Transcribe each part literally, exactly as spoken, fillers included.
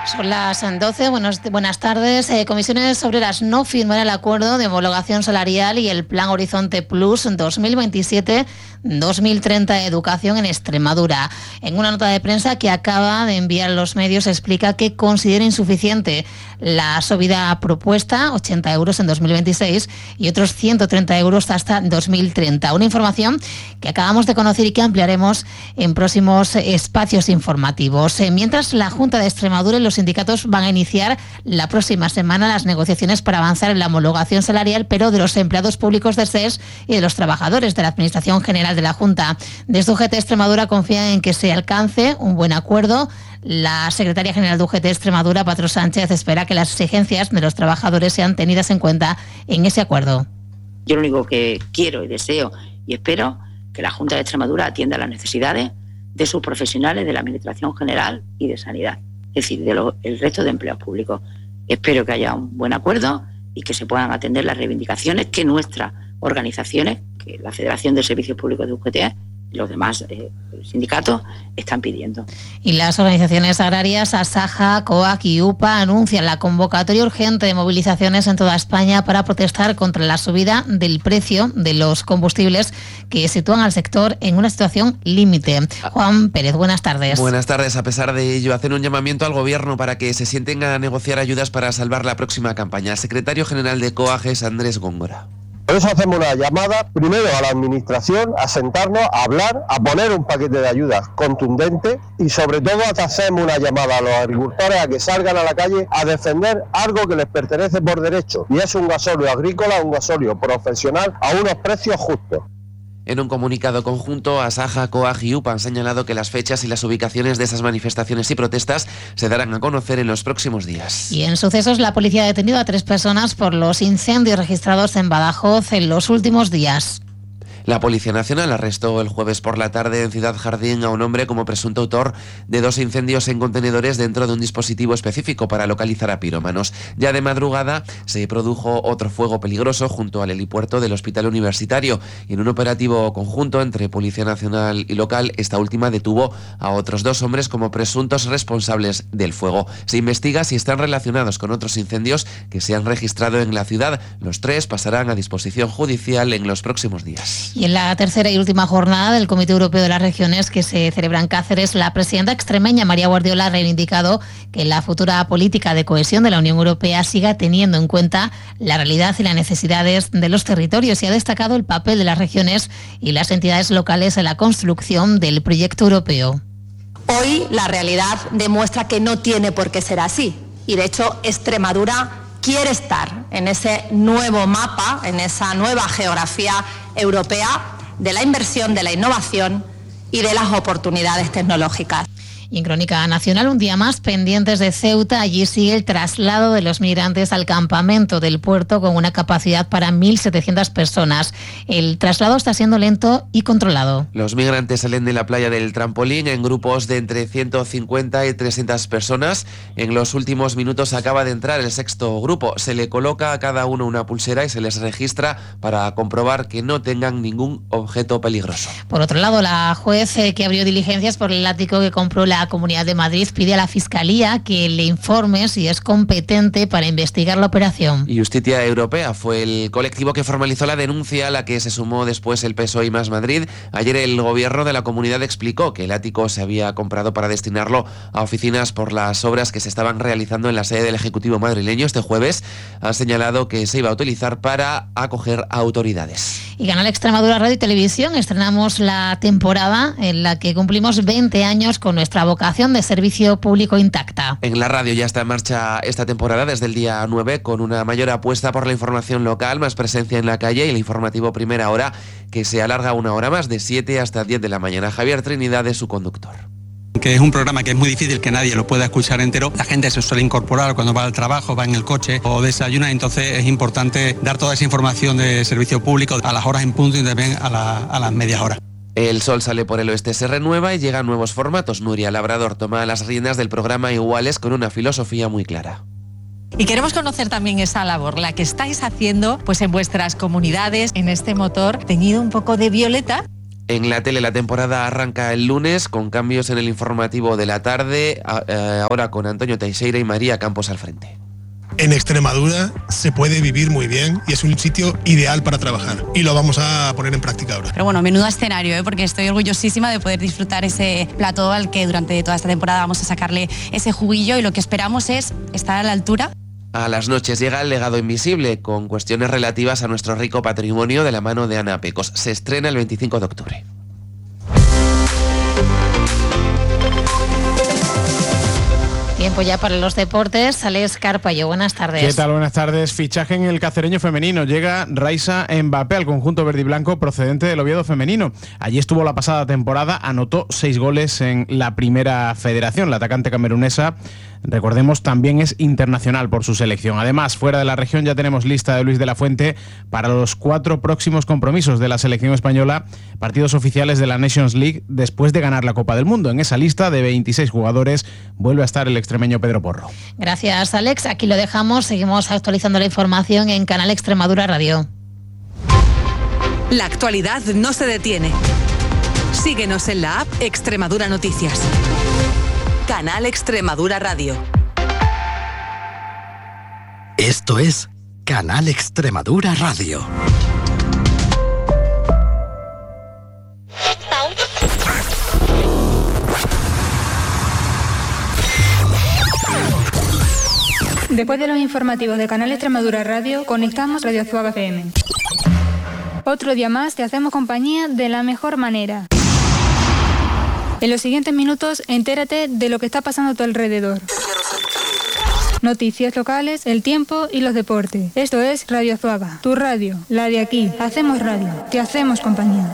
Son las doce, buenos, buenas tardes. Eh, Comisiones Obreras no firmará el acuerdo de homologación salarial y el Plan Horizonte Plus dos mil veintisiete dos mil treinta de Educación en Extremadura. En una nota de prensa que acaba de enviar a los medios explica que considera insuficiente la subida propuesta, ochenta euros en dos mil veintiséis y otros ciento treinta euros hasta dos mil treinta. Una información que acabamos de conocer y que ampliaremos en próximos espacios informativos. Eh, mientras la Junta de Extremadura y los sindicatos van a iniciar la próxima semana las negociaciones para avanzar en la homologación salarial, pero de los empleados públicos de S E S y de los trabajadores de la Administración General de la Junta. Desde U G T Extremadura confían en que se alcance un buen acuerdo. La secretaria general de U G T Extremadura, Patro Sánchez, espera que las exigencias de los trabajadores sean tenidas en cuenta en ese acuerdo. Yo lo único que quiero y deseo y espero que la Junta de Extremadura atienda las necesidades de sus profesionales de la Administración General y de Sanidad, es decir, del de resto de empleados públicos. Espero que haya un buen acuerdo y que se puedan atender las reivindicaciones que nuestras organizaciones, que la Federación de Servicios Públicos de U G T y los demás eh, sindicatos están pidiendo. Y las organizaciones agrarias Asaja, COAG y U P A anuncian la convocatoria urgente de movilizaciones en toda España para protestar contra la subida del precio de los combustibles que sitúan al sector en una situación límite. Juan Pérez, buenas tardes. Buenas tardes. A pesar de ello, hacen un llamamiento al Gobierno para que se sienten a negociar ayudas para salvar la próxima campaña. El secretario general de COAG es Andrés Góngora. Por eso hacemos una llamada primero a la Administración a sentarnos, a hablar, a poner un paquete de ayudas contundente y sobre todo hacemos una llamada a los agricultores a que salgan a la calle a defender algo que les pertenece por derecho y es un gasóleo agrícola, un gasóleo profesional a unos precios justos. En un comunicado conjunto, Asaja, COAG y U P A han señalado que las fechas y las ubicaciones de esas manifestaciones y protestas se darán a conocer en los próximos días. Y en sucesos, la policía ha detenido a tres personas por los incendios registrados en Badajoz en los últimos días. La Policía Nacional arrestó el jueves por la tarde en Ciudad Jardín a un hombre como presunto autor de dos incendios en contenedores dentro de un dispositivo específico para localizar a pirómanos. Ya de madrugada se produjo otro fuego peligroso junto al helipuerto del Hospital Universitario y en un operativo conjunto entre Policía Nacional y local, esta última detuvo a otros dos hombres como presuntos responsables del fuego. Se investiga si están relacionados con otros incendios que se han registrado en la ciudad. Los tres pasarán a disposición judicial en los próximos días. Y en la tercera y última jornada del Comité Europeo de las Regiones que se celebra en Cáceres, la presidenta extremeña María Guardiola ha reivindicado que la futura política de cohesión de la Unión Europea siga teniendo en cuenta la realidad y las necesidades de los territorios y ha destacado el papel de las regiones y las entidades locales en la construcción del proyecto europeo. Hoy la realidad demuestra que no tiene por qué ser así y de hecho Extremadura quiere estar en ese nuevo mapa, en esa nueva geografía europea de la inversión, de la innovación y de las oportunidades tecnológicas. Y en Crónica Nacional, un día más, pendientes de Ceuta, allí sigue el traslado de los migrantes al campamento del puerto con una capacidad para mil setecientas personas. El traslado está siendo lento y controlado. Los migrantes salen de la playa del Trampolín en grupos de entre ciento cincuenta y trescientas personas. En los últimos minutos acaba de entrar el sexto grupo. Se le coloca a cada uno una pulsera y se les registra para comprobar que no tengan ningún objeto peligroso. Por otro lado, la juez eh, que abrió diligencias por el ático que compró la La Comunidad de Madrid pide a la Fiscalía que le informe si es competente para investigar la operación. Justicia Europea fue el colectivo que formalizó la denuncia a la que se sumó después el P S O E y Más Madrid. Ayer el gobierno de la comunidad explicó que el ático se había comprado para destinarlo a oficinas por las obras que se estaban realizando en la sede del Ejecutivo madrileño. Este jueves ha señalado que se iba a utilizar para acoger a autoridades. Y Canal Extremadura Radio y Televisión estrenamos la temporada en la que cumplimos veinte años con nuestra vocación de servicio público intacta. En la radio ya está en marcha esta temporada desde el día nueve con una mayor apuesta por la información local, más presencia en la calle y el informativo Primera Hora que se alarga una hora más de siete hasta diez de la mañana. Javier Trinidad es su conductor. Que es un programa que es muy difícil que nadie lo pueda escuchar entero. La gente se suele incorporar cuando va al trabajo, va en el coche o desayuna, entonces es importante dar toda esa información de servicio público a las horas en punto y también a, la, a las medias horas. El Sol sale por el oeste, se renueva y llegan nuevos formatos. Nuria Labrador toma las riendas del programa Iguales con una filosofía muy clara. Y queremos conocer también esa labor, la que estáis haciendo pues en vuestras comunidades, en este motor teñido un poco de violeta. En la tele la temporada arranca el lunes con cambios en el informativo de la tarde, ahora con Antonio Teixeira y María Campos al frente. En Extremadura se puede vivir muy bien y es un sitio ideal para trabajar y lo vamos a poner en práctica ahora. Pero bueno, menudo escenario, ¿eh? Porque estoy orgullosísima de poder disfrutar ese plató al que durante toda esta temporada vamos a sacarle ese juguillo y lo que esperamos es estar a la altura. A las noches llega El legado invisible, con cuestiones relativas a nuestro rico patrimonio de la mano de Ana Pecos. Se estrena el veinticinco de octubre. Tiempo ya para los deportes. Alex Carpallo, buenas tardes. ¿Qué tal? Buenas tardes. Fichaje en el cacereño femenino. Llega Raiza Mbappé al conjunto verde y blanco procedente del Oviedo femenino. Allí estuvo la pasada temporada, anotó seis goles en la primera federación. La atacante camerunesa, recordemos, también es internacional por su selección. Además, fuera de la región ya tenemos lista de Luis de la Fuente para los cuatro próximos compromisos de la selección española, partidos oficiales de la Nations League después de ganar la Copa del Mundo. En esa lista de veintiséis jugadores vuelve a estar el extremeño Pedro Porro. Gracias, Alex. Aquí lo dejamos. Seguimos actualizando la información en Canal Extremadura Radio. La actualidad no se detiene. Síguenos en la app Extremadura Noticias. Canal Extremadura Radio. Esto es Canal Extremadura Radio. Después de los informativos de Canal Extremadura Radio, conectamos Radio Zuaga F M. Otro día más te hacemos compañía de la mejor manera. En los siguientes minutos, entérate de lo que está pasando a tu alrededor. Noticias locales, el tiempo y los deportes. Esto es Radio Zuaga, tu radio, la de aquí. Hacemos radio, te hacemos compañía.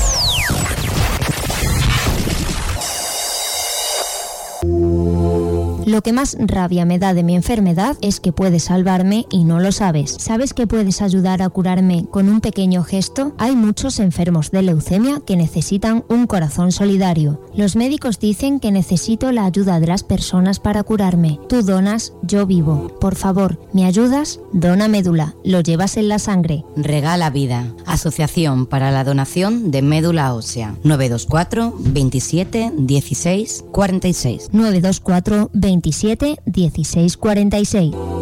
Lo que más rabia me da de mi enfermedad es que puedes salvarme y no lo sabes. ¿Sabes que puedes ayudar a curarme con un pequeño gesto? Hay muchos enfermos de leucemia que necesitan un corazón solidario. Los médicos dicen que necesito la ayuda de las personas para curarme. Tú donas, yo vivo. Por favor, ¿me ayudas? Dona médula. Lo llevas en la sangre. Regala vida. Asociación para la donación de médula ósea. nueve dos cuatro, veintisiete, dieciséis, cuarenta y seis. nueve dos cuatro, veintisiete, dieciséis, cuarenta y seis.